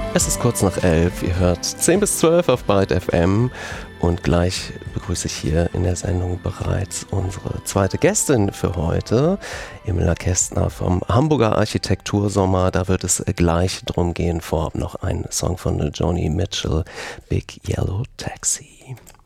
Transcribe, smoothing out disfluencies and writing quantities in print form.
Es ist kurz nach 11, ihr hört 10 bis 12 auf Byte FM und gleich begrüße ich hier in der Sendung bereits unsere zweite Gästin für heute, Emilia Kästner vom Hamburger Architektursommer. Da wird es gleich drum gehen, vorab noch ein Song von Joni Mitchell, Big Yellow Taxi.